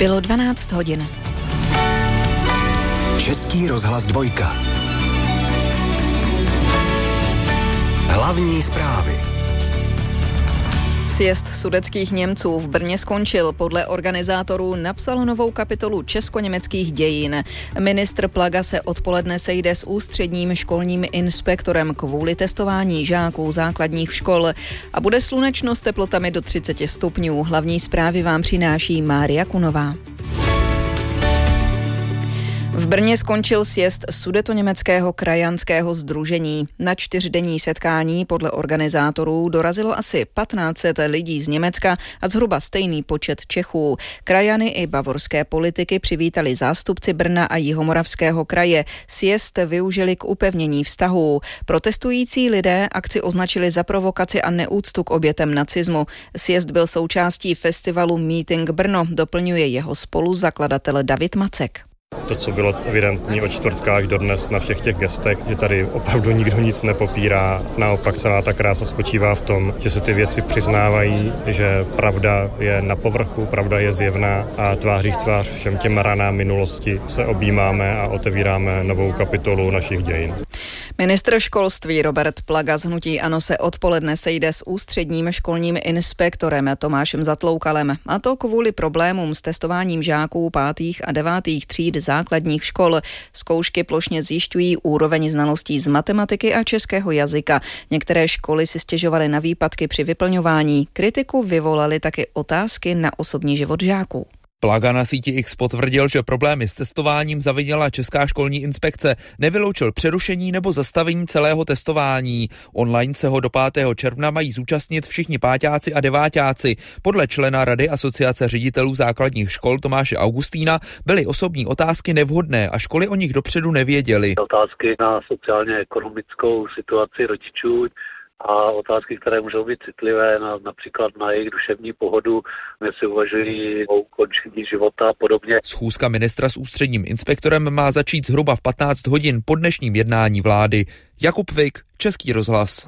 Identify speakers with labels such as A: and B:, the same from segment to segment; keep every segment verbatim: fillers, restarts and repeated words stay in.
A: Bylo dvanáct hodin.
B: Český rozhlas dvojka. Hlavní zprávy.
A: Sjezd sudetských Němců v Brně skončil. Podle organizátorů napsal novou kapitolu česko-německých dějin. Ministr Plaga se odpoledne sejde s ústředním školním inspektorem kvůli testování žáků základních škol a bude slunečno s teplotami do třicet stupňů. Hlavní zprávy vám přináší Mária Kunová. V Brně skončil sjezd Sudetoněmeckého krajanského sdružení. Na čtyřdenní setkání podle organizátorů dorazilo asi patnáct set lidí z Německa a zhruba stejný počet Čechů. Krajany i bavorské politiky přivítali zástupci Brna a Jihomoravského kraje. Sjezd využili k upevnění vztahů. Protestující lidé akci označili za provokaci a neúctu k obětem nacismu. Sjezd byl součástí festivalu Meeting Brno, doplňuje jeho spoluzakladatel David Macek.
C: To, co bylo evidentní od čtvrtka až do dnes na všech těch gestech, že tady opravdu nikdo nic nepopírá. Naopak celá ta krása spočívá v tom, že se ty věci přiznávají, že pravda je na povrchu, pravda je zjevná a tváří v tvář všem těm ranám minulosti se objímáme a otevíráme novou kapitolu našich dějin.
A: Ministr školství Robert Plaga z hnutí ANO se odpoledne sejde s ústředním školním inspektorem Tomášem Zatloukalem, a to kvůli problémům s testováním žáků pátých a devátých tříd základních škol. Zkoušky plošně zjišťují úroveň znalostí z matematiky a českého jazyka. Některé školy si stěžovaly na výpadky při vyplňování. Kritiku vyvolaly taky otázky na osobní život žáků.
D: Plaga na síti X potvrdil, že problémy s testováním zavinila Česká školní inspekce, nevyloučil přerušení nebo zastavení celého testování. Online se ho do pátého června mají zúčastnit všichni páťáci a deváťáci. Podle člena Rady asociace ředitelů základních škol Tomáše Augustína byly osobní otázky nevhodné a školy o nich dopředu nevěděly.
E: Otázky na sociálně-ekonomickou situaci rodičů a otázky, které můžou být citlivé, na, například na jejich duševní pohodu, jestli uvažují o ukončení života a podobně.
D: Schůzka ministra s ústředním inspektorem má začít zhruba v patnáct hodin po dnešním jednání vlády. Jakub Vik, Český rozhlas.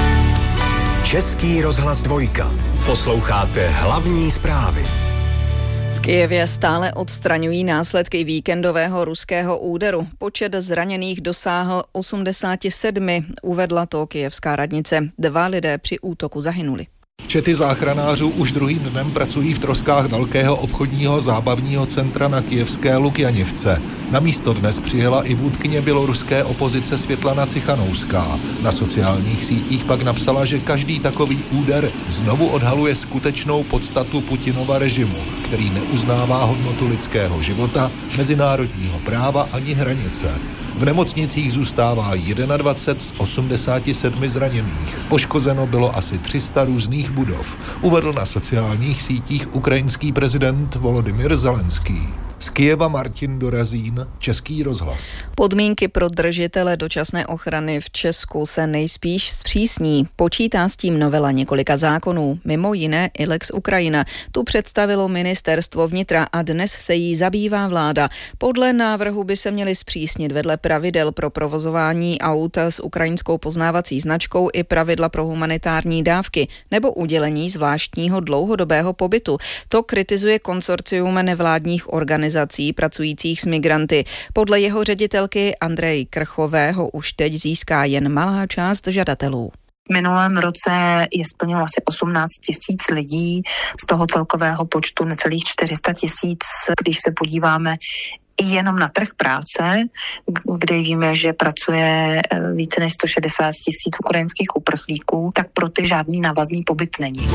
B: Český rozhlas dvojka. Posloucháte hlavní zprávy.
A: V Kyjevě stále odstraňují následky víkendového ruského úderu. Počet zraněných dosáhl osmdesát sedm, uvedla to kyjevská radnice. Dva lidé při útoku zahynuli.
F: Čety záchranářů už druhým dnem pracují v troskách velkého obchodního zábavního centra na kyjevské Lukjanivce. Na místo dnes přijela i vůdkyně běloruské opozice Světlana Cichanouská. Na sociálních sítích pak napsala, že každý takový úder znovu odhaluje skutečnou podstatu Putinova režimu, který neuznává hodnotu lidského života, mezinárodního práva ani hranice. V nemocnicích zůstává dvacet jedna z osmdesáti sedmi zraněných. Poškozeno bylo asi tři sta různých budov, uvedl na sociálních sítích ukrajinský prezident Volodymyr Zelenský. Z Kyjeva Martin Dorazín, Český rozhlas.
A: Podmínky pro držitele dočasné ochrany v Česku se nejspíš zpřísní. Počítá s tím novela několika zákonů, mimo jiné i Lex Ukrajina. Tu představilo ministerstvo vnitra a dnes se jí zabývá vláda. Podle návrhu by se měly zpřísnit vedle pravidel pro provozování aut s ukrajinskou poznávací značkou i pravidla pro humanitární dávky nebo udělení zvláštního dlouhodobého pobytu. To kritizuje konsorcium nevládních organizací pracujících s migranty. Podle jeho ředitelky Andreji Krchového už teď získá jen malá část žadatelů.
G: V minulém roce je splnilo asi osmnáct tisíc lidí, z toho celkového počtu necelých čtyři sta tisíc, když se podíváme jenom na trh práce, kde víme, že pracuje více než sto šedesát tisíc ukrajinských uprchlíků, tak pro ty žádný návazný pobyt není.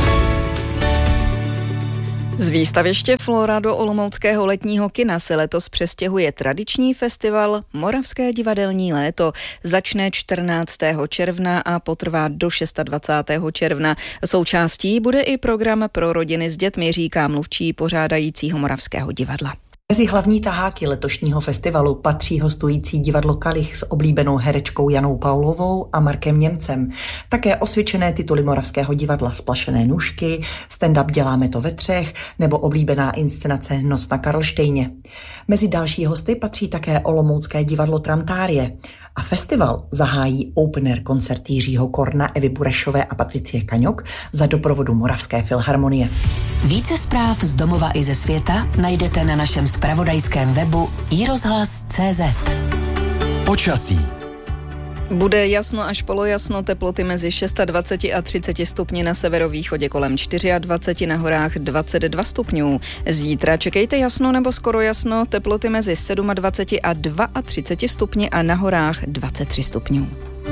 A: Z výstaviště Flora do olomouckého letního kina se letos přestěhuje tradiční festival Moravské divadelní léto. Začne čtrnáctého června a potrvá do dvacátého šestého června. Součástí bude i program pro rodiny s dětmi, říká mluvčí pořádajícího Moravského divadla.
H: Mezi hlavní taháky letošního festivalu patří hostující divadlo Kalich s oblíbenou herečkou Janou Paulovou a Markem Němcem. Také osvědčené tituly Moravského divadla Splašené nůžky, stand-up Děláme to ve třech nebo oblíbená inscenace Noc na Karlštejně. Mezi další hosty patří také olomoucké divadlo Tramtárie. A festival zahájí open air koncert Jiřího Korna, Evy Burešové a Patricie Kaňok za doprovodu Moravské filharmonie.
I: Více zpráv z domova i ze světa najdete na našem zpravodajském webu i rozhlas tečka cé zet.
B: Počasí.
A: Bude jasno až polojasno, teploty mezi dvacet šest a třicet stupni, na severovýchodě kolem dvacet čtyři, na horách dvacet dva stupňů. Zítra čekejte jasno nebo skoro jasno, teploty mezi dvacet sedm a třicet dva stupni a na horách dvacet tři stupňů.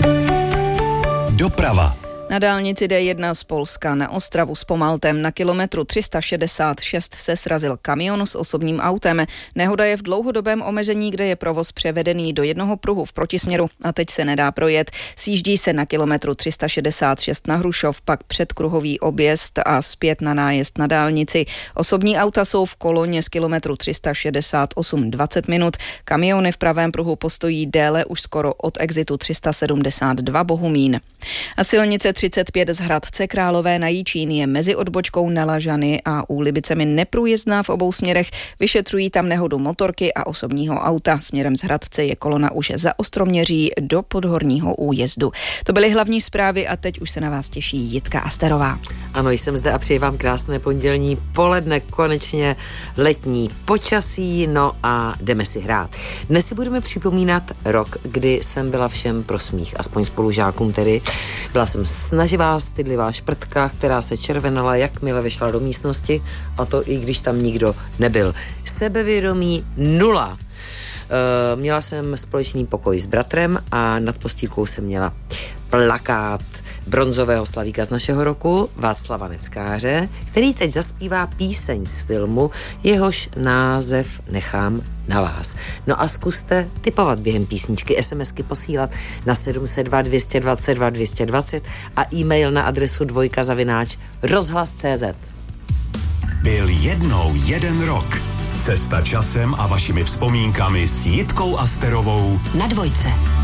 B: Doprava.
A: Na dálnici D jedna z Polska na Ostravu s Pomaltem na kilometru tři sta šedesát šest se srazil kamion s osobním autem. Nehoda je v dlouhodobém omezení, kde je provoz převedený do jednoho pruhu v protisměru a teď se nedá projet. Sjíždí se na kilometru tři sta šedesát šest na Hrušov, pak předkruhový objezd a zpět na nájezd na dálnici. Osobní auta jsou v koloně z kilometru tři sta šedesát osm dvacet minut. Kamiony v pravém pruhu postojí déle už skoro od exitu tři sta sedmdesát dva Bohumín. A silnice třicet pět z Hradce Králové na Jičín je mezi odbočkou na Lažany a Úlibicemi neprůjezdná v obou směrech. Vyšetřují tam nehodu motorky a osobního auta. Směrem z Hradce je kolona už za Ostroměří do Podhorního újezdu. To byly hlavní zprávy a teď už se na vás těší Jitka Asterová.
J: Ano, jsem zde a přeji vám krásné pondělní poledne, konečně letní počasí, no a jdeme si hrát. Dnes si budeme připomínat rok, kdy jsem byla všem pro smích, aspoň spolužákům tedy. Byla jsem snaživá, stydlivá šprtka, která se červenala, jakmile vešla do místnosti, a to i když tam nikdo nebyl. Sebevědomí nula. Uh, měla jsem společný pokoj s bratrem a nad postýlkou jsem měla plakát bronzového slavíka z našeho roku, Václava Neckáře, který teď zaspívá píseň z filmu, jehož název nechám na vás. No a zkuste tipovat během písničky, SMSky posílat na sedm set dva dvě dvacet dva dvě dvacet a e-mail na adresu dvojka zavináč rozhlas tečka cé zet.
B: Byl jednou jeden rok. Cesta časem a vašimi vzpomínkami s Jitkou Asterovou
I: Na dvojce.